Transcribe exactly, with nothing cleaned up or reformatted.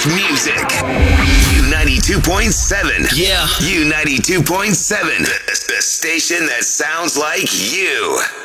best music. U ninety-two point seven. Yeah. U ninety-two point seven. The, the station that sounds like you.